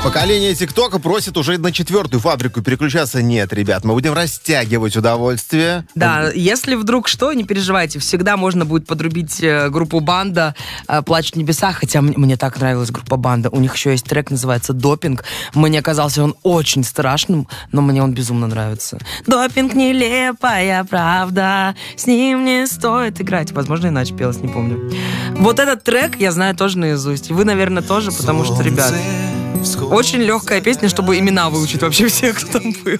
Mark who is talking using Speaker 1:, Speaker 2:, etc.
Speaker 1: Поколение ТикТока просит уже на 4-ю фабрику переключаться. Нет, ребят, мы будем растягивать удовольствие.
Speaker 2: Да, если вдруг что, не переживайте, всегда можно будет подрубить группу «Банда», «Плачут небеса», хотя мне так нравилась группа «Банда». У них еще есть трек, называется «Допинг». Мне казался он очень страшным, но мне он безумно нравится. Допинг — нелепая правда, с ним не стоит играть. Возможно, иначе пелось, не помню. Вот этот трек я знаю тоже наизусть. И вы, наверное, тоже, потому что, ребят, очень легкая песня, чтобы имена выучить вообще всех, кто там был.